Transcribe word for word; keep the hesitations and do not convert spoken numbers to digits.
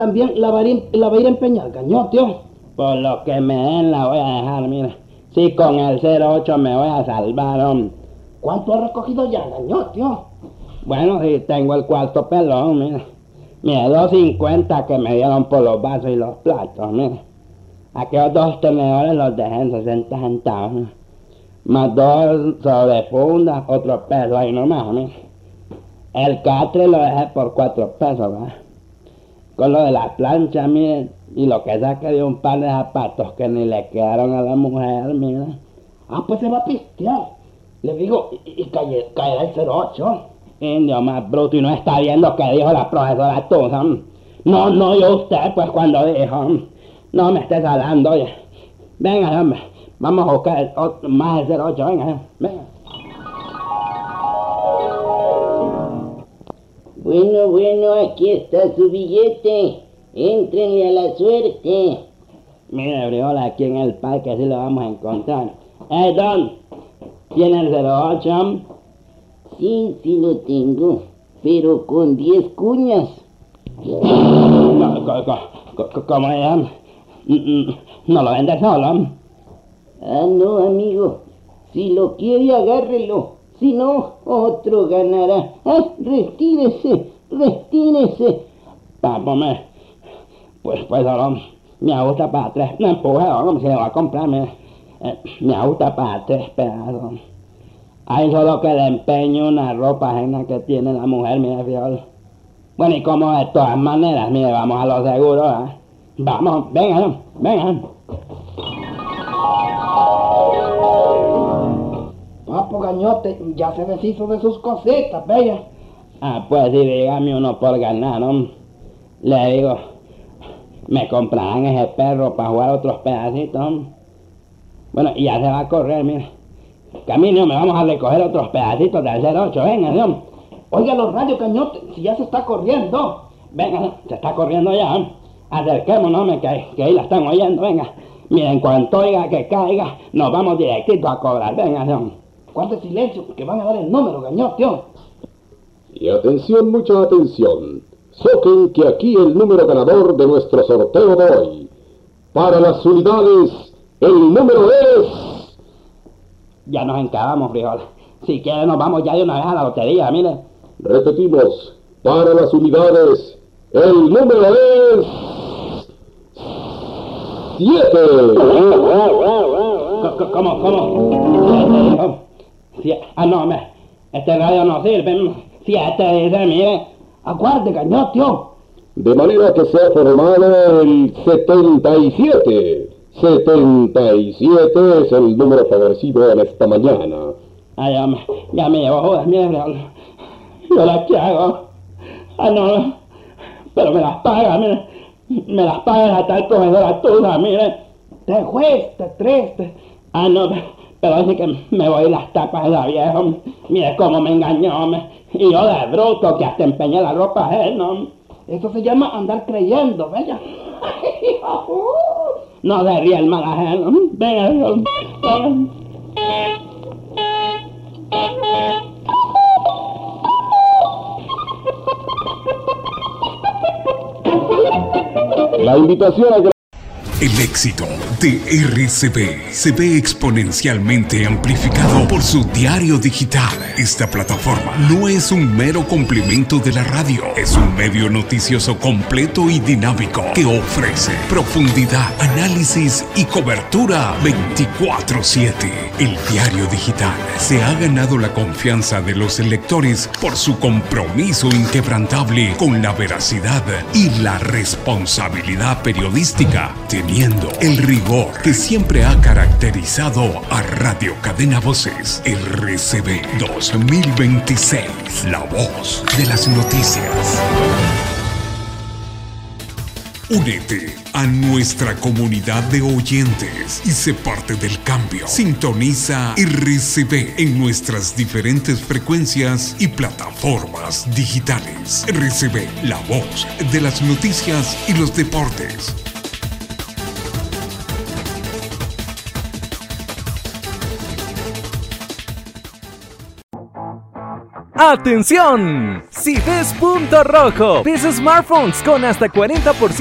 También la va a ir, la va a ir a empeñar, Gañotio. Por lo que me den la voy a dejar, mire. Sí, con el cero ocho me voy a salvar, hombre. ¿Cuánto ha recogido ya, Gañotio? Bueno, sí, tengo el cuarto pelón, mire. Mire, dos cincuenta que me dieron por los vasos y los platos, mire. Aquellos dos tenedores los dejé en sesenta centavos, mire. Más dos sobre funda, otro peso ahí nomás, mire. El catre lo dejé por cuatro pesos, ¿verdad? Con lo de la plancha, mire, y lo que saqué de un par de zapatos que ni le quedaron a la mujer, mire. Ah, pues se va a pistear. Le digo, y, y cae, caerá el cero ocho. Indio más bruto, y no está viendo que dijo la profesora Tusa. No, no, yo usted, pues cuando dijo. No me estés hablando, oye. Venga, hombre, vamos a buscar el, otro, más el cero ocho, venga, venga. Bueno, bueno, aquí está su billete. Éntrenle a la suerte. Mire, Briola, aquí en el parque así lo vamos a encontrar. Eh, Don, ¿tiene el cero ocho? Sí, sí lo tengo, pero con diez cuñas. ¿Cómo es? ¿No lo vende solo? Ah, no, amigo. Si lo quiere, agárrelo. Si no, otro ganará. ¡Ah, retírese! ¡Retírese! Pápame. Pues, pues, solo me gusta para tres. No empuje, como si le va a comprar, me, eh, me gusta para tres pedazos. Hay solo que le empeño una ropa ajena que tiene la mujer, mire, Fiol. Bueno, y como de todas maneras, mire, vamos a lo seguro, ¿eh? Vamos, vengan, vengan. Papo Gañote, ya se deshizo de sus cositas, bella. Ah, pues sí, dígame uno por ganar, ¿no? Le digo, me comprarán ese perro para jugar otros pedacitos. Bueno, y ya se va a correr, mire. Camino, me vamos a recoger otros pedacitos del cero ocho, venga, Dios. Oiga los radios, Gañote, si ya se está corriendo. Venga, se está corriendo ya. Acerquémonos, me, que, que ahí la están oyendo, venga. Miren, cuando oiga que caiga, nos vamos directito a cobrar, venga, Dios. Guarde silencio, que van a dar el número, Gañote. Y atención, mucha atención. Soquen que aquí el número ganador de nuestro sorteo de hoy. Para las unidades, el número es... Ya nos encabamos, frijol. Si quiere nos vamos ya de una vez a la lotería, mire. Repetimos, para las unidades, el número es... ¡Siete! ¿Cómo, cómo? ¿Siete? Ah, no, me, este radio no sirve. Siete, dice, mire. Aguarde, Gañote. De manera que se ha formado el setenta y siete. setenta y siete es el número favorecido en esta mañana. Ay, ya me, ya me llevo jodas, mire, yo las que hago. Ah, no, pero me las paga, mire, me las paga la tal profesora Tusa, mire. Te juez, te tres, te... Ah, no, pero así que me voy las tapas de la vieja, mire cómo me engañó, me, y yo de bruto que hasta empeñé la ropa a él, ¿no? Eso se llama andar creyendo, bella. No se ríe el mal ajeno. Venga, venga. La invitación a que... El éxito de R C B se ve exponencialmente amplificado por su diario digital. Esta plataforma no es un mero complemento de la radio, es un medio noticioso completo y dinámico que ofrece profundidad, análisis y cobertura veinticuatro siete. El diario digital se ha ganado la confianza de los lectores por su compromiso inquebrantable con la veracidad y la responsabilidad periodística, teniendo el rigor que siempre ha caracterizado a Radio Cadena Voces. R C B dos mil veintiséis, la voz de las noticias. Únete a nuestra comunidad de oyentes y sé parte del cambio. Sintoniza R C B en nuestras diferentes frecuencias y plataformas digitales. R C B, la voz de las noticias y los deportes. ¡Atención! Si ves punto rojo, ves smartphones con hasta cuarenta por ciento